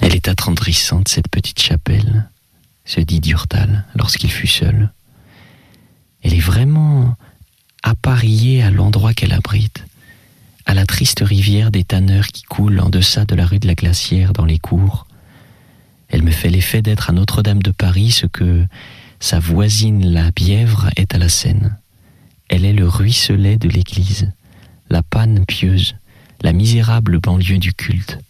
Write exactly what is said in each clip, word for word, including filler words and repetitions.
Elle est attendrissante, cette petite chapelle, se dit Durtal lorsqu'il fut seul. Elle est vraiment appareillée à l'endroit qu'elle abrite, à la triste rivière des tanneurs qui coule en deçà de la rue de la Glacière dans les cours. Elle me fait l'effet d'être à Notre-Dame de Paris ce que sa voisine la Bièvre est à la Seine. Elle est le ruisselet de l'église, la panne pieuse, la misérable banlieue du culte.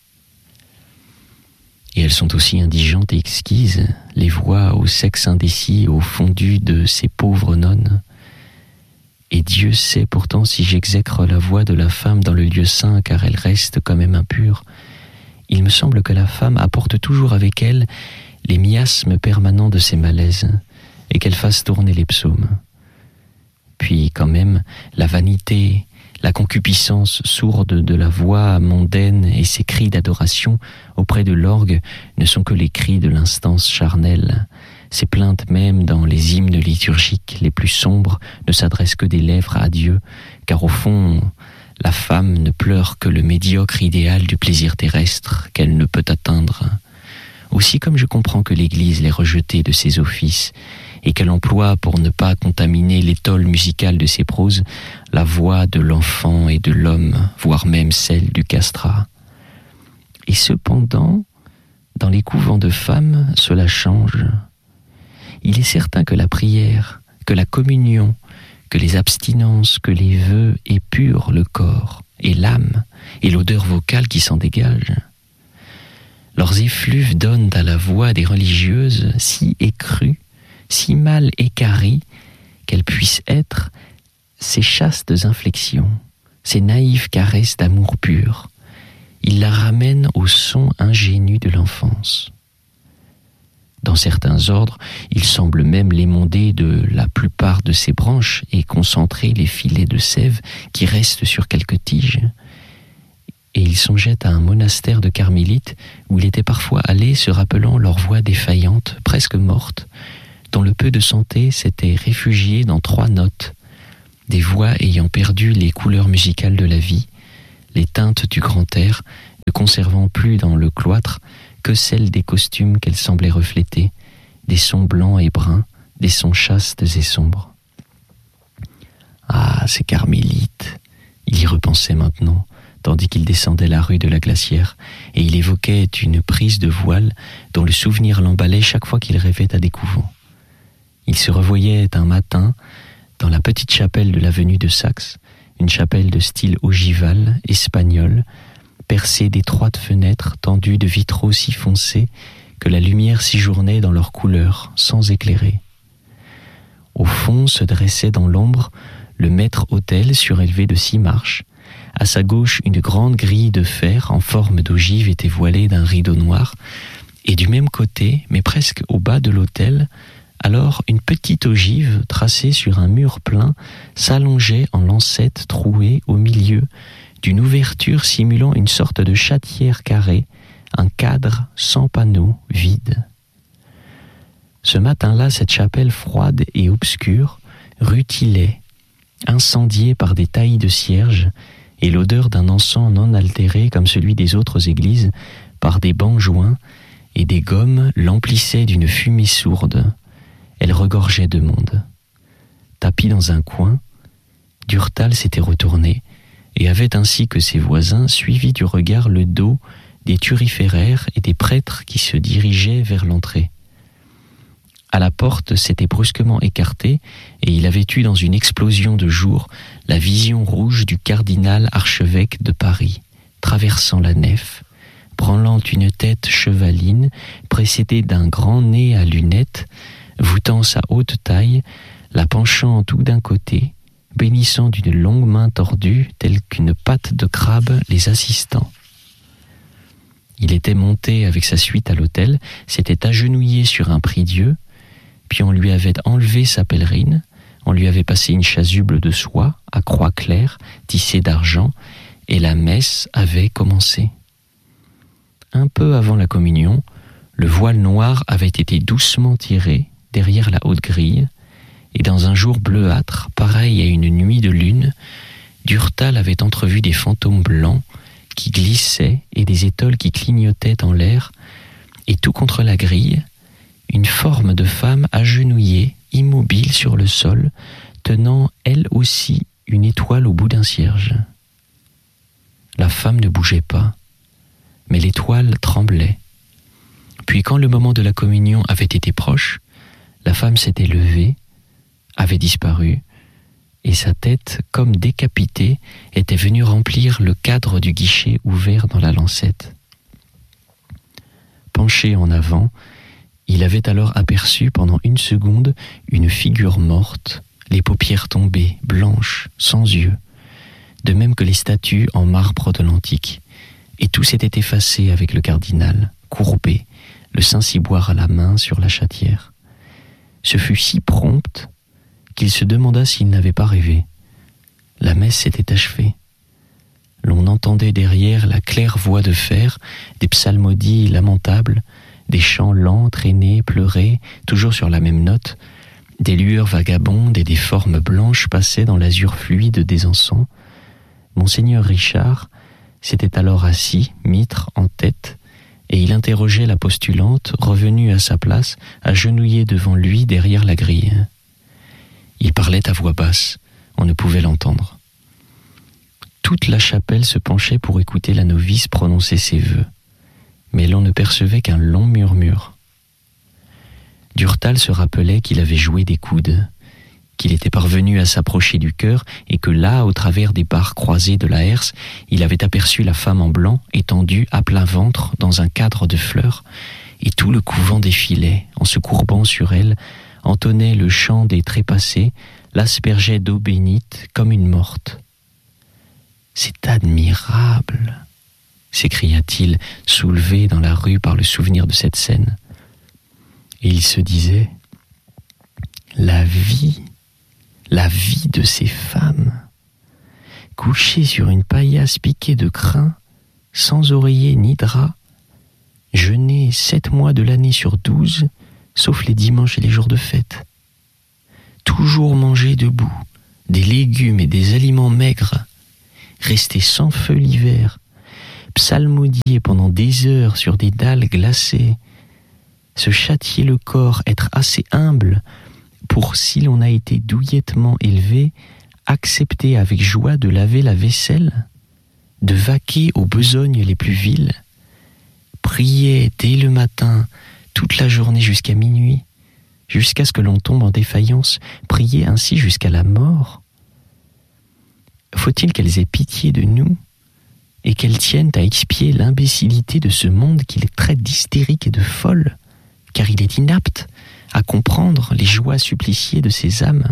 Et elles sont aussi indigentes et exquises, les voix au sexe indécis, au fondu de ces pauvres nonnes. Et Dieu sait pourtant si j'exècre la voix de la femme dans le lieu saint, car elle reste quand même impure. Il me semble que la femme apporte toujours avec elle les miasmes permanents de ses malaises, et qu'elle fasse tourner les psaumes. Puis quand même, la vanité, la concupiscence sourde de la voix mondaine et ses cris d'adoration auprès de l'orgue ne sont que les cris de l'instance charnelle. Ces plaintes même dans les hymnes liturgiques les plus sombres ne s'adressent que des lèvres à Dieu, car au fond, la femme ne pleure que le médiocre idéal du plaisir terrestre qu'elle ne peut atteindre. Aussi comme je comprends que l'Église l'ait rejetée de ses offices, et qu'elle emploie, pour ne pas contaminer l'étole musicale de ses proses, la voix de l'enfant et de l'homme, voire même celle du castrat. Et cependant, dans les couvents de femmes, cela change. Il est certain que la prière, que la communion, que les abstinences, que les vœux épurent le corps et l'âme et l'odeur vocale qui s'en dégage. Leurs effluves donnent à la voix des religieuses si écrue, si mal équarrie qu'elles puissent être ces chastes inflexions, ces naïves caresses d'amour pur. Ils la ramènent au son ingénu de l'enfance. Dans certains ordres, il semble même l'émonder de la plupart de ses branches et concentrer les filets de sève qui restent sur quelques tiges. Et il songeait à un monastère de carmélites où il était parfois allé se rappelant leur voix défaillante, presque morte, dont le peu de santé s'était réfugié dans trois notes, des voix ayant perdu les couleurs musicales de la vie, les teintes du grand air, ne conservant plus dans le cloître que celles des costumes qu'elles semblaient refléter, des sons blancs et bruns, des sons chastes et sombres. Ah, ces carmélites! Il y repensait maintenant, tandis qu'il descendait la rue de la Glacière, et il évoquait une prise de voile dont le souvenir l'emballait chaque fois qu'il rêvait à des couvents. Il se revoyait un matin dans la petite chapelle de l'avenue de Saxe, une chapelle de style ogival, espagnol, percée d'étroites fenêtres tendues de vitraux si foncés que la lumière séjournait dans leurs couleurs, sans éclairer. Au fond se dressait dans l'ombre le maître-autel surélevé de six marches. À sa gauche, une grande grille de fer en forme d'ogive était voilée d'un rideau noir, et du même côté, mais presque au bas de l'autel, alors une petite ogive tracée sur un mur plein s'allongeait en lancette trouée au milieu d'une ouverture simulant une sorte de chatière carrée, un cadre sans panneau, vide. Ce matin-là, cette chapelle froide et obscure rutilait, incendiée par des taillis de cierges, et l'odeur d'un encens non altéré comme celui des autres églises, par des bancs joints et des gommes l'emplissait d'une fumée sourde. Elle regorgeait de monde. Tapi dans un coin, Durtal s'était retourné et avait ainsi que ses voisins suivi du regard le dos des turiféraires et des prêtres qui se dirigeaient vers l'entrée. À la porte s'était brusquement écarté et il avait eu dans une explosion de jour la vision rouge du cardinal archevêque de Paris, traversant la nef, branlant une tête chevaline précédée d'un grand nez à lunettes, voûtant sa haute taille, la penchant tout d'un côté, bénissant d'une longue main tordue telle qu'une patte de crabe les assistants. Il était monté avec sa suite à l'autel, s'était agenouillé sur un prie-dieu, puis on lui avait enlevé sa pèlerine, on lui avait passé une chasuble de soie à croix claire, tissée d'argent, et la messe avait commencé. Un peu avant la communion, le voile noir avait été doucement tiré derrière la haute grille, et dans un jour bleuâtre, pareil à une nuit de lune, Durtal avait entrevu des fantômes blancs qui glissaient et des étoiles qui clignotaient en l'air, et tout contre la grille, une forme de femme agenouillée, immobile sur le sol, tenant elle aussi une étoile au bout d'un cierge. La femme ne bougeait pas, mais l'étoile tremblait. Puis quand le moment de la communion avait été proche, la femme s'était levée, avait disparu, et sa tête, comme décapitée, était venue remplir le cadre du guichet ouvert dans la lancette. Penché en avant, il avait alors aperçu pendant une seconde une figure morte, les paupières tombées, blanches, sans yeux, de même que les statues en marbre de l'Antique, et tout s'était effacé avec le cardinal, courbé, le Saint-Ciboire à la main sur la chatière. Ce fut si prompt qu'il se demanda s'il n'avait pas rêvé. La messe s'était achevée. L'on entendait derrière la claire voix de fer des psalmodies lamentables, des chants lents, traînés, pleurés, toujours sur la même note. Des lueurs vagabondes et des formes blanches passaient dans l'azur fluide des encens. Monseigneur Richard s'était alors assis, mitre en tête, et il interrogeait la postulante, revenue à sa place, agenouillée devant lui derrière la grille. Il parlait à voix basse, on ne pouvait l'entendre. Toute la chapelle se penchait pour écouter la novice prononcer ses vœux, mais l'on ne percevait qu'un long murmure. Durtal se rappelait qu'il avait joué des coudes, qu'il était parvenu à s'approcher du chœur et que là, au travers des barres croisées de la herse, il avait aperçu la femme en blanc étendue à plat ventre dans un cadre de fleurs, et tout le couvent défilait, en se courbant sur elle, entonnait le chant des trépassés, l'aspergeait d'eau bénite comme une morte. « C'est admirable !» s'écria-t-il, soulevé dans la rue par le souvenir de cette scène. Et il se disait, la vie, la vie de ces femmes, couchées sur une paillasse piquée de crin, sans oreiller ni drap, jeûnées sept mois de l'année sur douze, sauf les dimanches et les jours de fête. Toujours manger debout, des légumes et des aliments maigres, rester sans feu l'hiver, psalmodier pendant des heures sur des dalles glacées, se châtier le corps, être assez humble pour, si l'on a été douillettement élevé, accepter avec joie de laver la vaisselle, de vaquer aux besognes les plus viles, prier dès le matin, toute la journée jusqu'à minuit, jusqu'à ce que l'on tombe en défaillance, prier ainsi jusqu'à la mort. Faut-il qu'elles aient pitié de nous et qu'elles tiennent à expier l'imbécilité de ce monde qui les traite d'hystériques et de folles, car il est inapte à comprendre les joies suppliciées de ces âmes?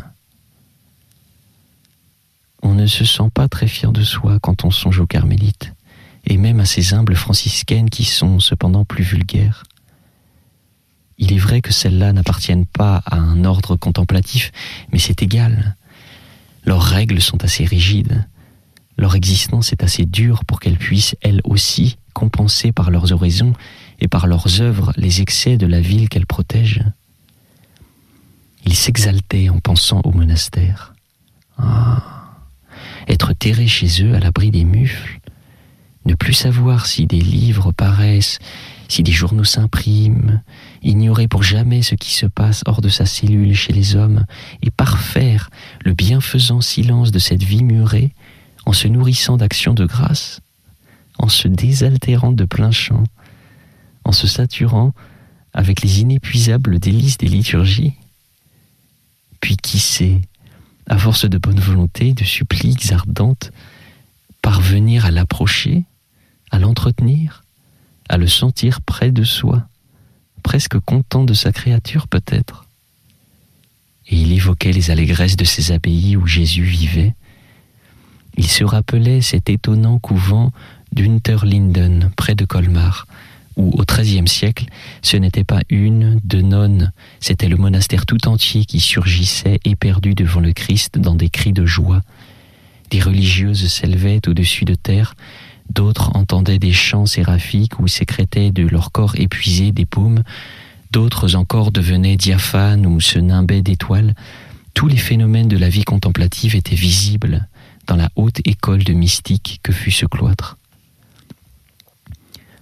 On ne se sent pas très fier de soi quand on songe aux carmélites, et même à ces humbles franciscaines qui sont cependant plus vulgaires. Il est vrai que celles-là n'appartiennent pas à un ordre contemplatif, mais c'est égal. Leurs règles sont assez rigides. Leur existence est assez dure pour qu'elles puissent, elles aussi, compenser par leurs oraisons et par leurs œuvres les excès de la ville qu'elles protègent. Il s'exaltait en pensant au monastère. Ah, être terré chez eux à l'abri des mufles, ne plus savoir si des livres paraissent, si des journaux s'impriment, ignorer pour jamais ce qui se passe hors de sa cellule chez les hommes, et parfaire le bienfaisant silence de cette vie murée, en se nourrissant d'actions de grâce, en se désaltérant de plein champ, en se saturant avec les inépuisables délices des liturgies. Puis qui sait, à force de bonne volonté, de suppliques ardentes, parvenir à l'approcher, à l'entretenir, à le sentir près de soi, presque content de sa créature peut-être. Et il évoquait les allégresses de ces abbayes où Jésus vivait. Il se rappelait cet étonnant couvent d'Unterlinden, près de Colmar, où au treizième siècle, ce n'était pas une, deux nonnes, c'était le monastère tout entier qui surgissait éperdu devant le Christ dans des cris de joie. Des religieuses s'élevaient au-dessus de terre, d'autres entendaient des chants séraphiques ou sécrétaient de leur corps épuisé des paumes, d'autres encore devenaient diaphanes ou se nimbaient d'étoiles. Tous les phénomènes de la vie contemplative étaient visibles dans la haute école de mystique que fut ce cloître. Emballé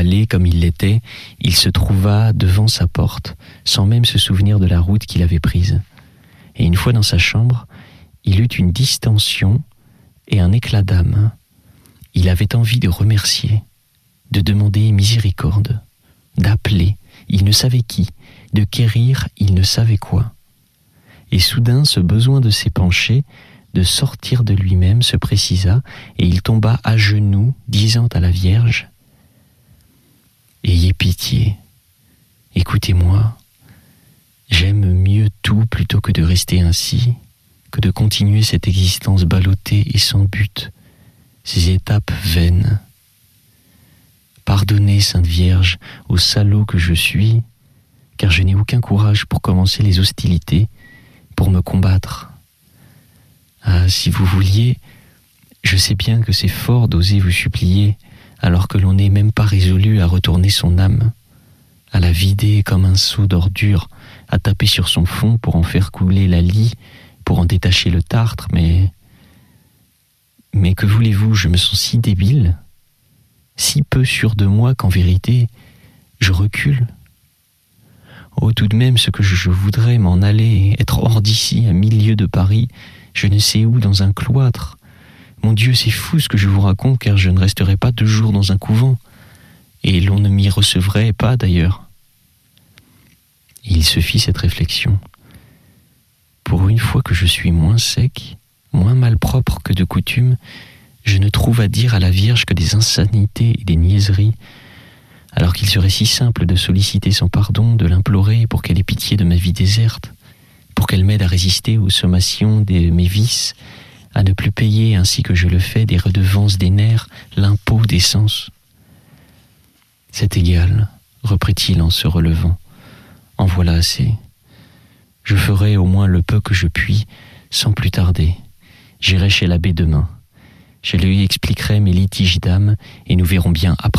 emballé comme il l'était, il se trouva devant sa porte, sans même se souvenir de la route qu'il avait prise. Et une fois dans sa chambre, il eut une distension et un éclat d'âme. Il avait envie de remercier, de demander miséricorde, d'appeler, il ne savait qui, de quérir, il ne savait quoi. Et soudain, ce besoin de s'épancher, de sortir de lui-même se précisa, et il tomba à genoux, disant à la Vierge : « Ayez pitié, écoutez-moi, j'aime mieux tout plutôt que de rester ainsi, que de continuer cette existence ballottée et sans but, ces étapes vaines. Pardonnez, Sainte Vierge, au salaud que je suis, car je n'ai aucun courage pour commencer les hostilités, pour me combattre. Ah, si vous vouliez, je sais bien que c'est fort d'oser vous supplier, alors que l'on n'est même pas résolu à retourner son âme, à la vider comme un seau d'ordure, à taper sur son fond pour en faire couler la lie, pour en détacher le tartre, mais... Mais que voulez-vous, je me sens si débile, si peu sûr de moi qu'en vérité, je recule. Oh, tout de même, ce que je, je voudrais m'en aller, être hors d'ici, à mille lieues de Paris, je ne sais où, dans un cloître. Mon Dieu, c'est fou ce que je vous raconte, car je ne resterai pas deux jours dans un couvent, et l'on ne m'y recevrait pas d'ailleurs. » Il se fit cette réflexion. Pour une fois que je suis moins sec, moins malpropre que de coutume, je ne trouve à dire à la Vierge que des insanités et des niaiseries, alors qu'il serait si simple de solliciter son pardon, de l'implorer pour qu'elle ait pitié de ma vie déserte, pour qu'elle m'aide à résister aux sommations de mes vices, à ne plus payer, ainsi que je le fais, des redevances des nerfs, l'impôt des sens. « C'est égal, reprit-il en se relevant. En voilà assez. Je ferai au moins le peu que je puis, sans plus tarder. J'irai chez l'abbé demain. Je lui expliquerai mes litiges d'âme et nous verrons bien après. »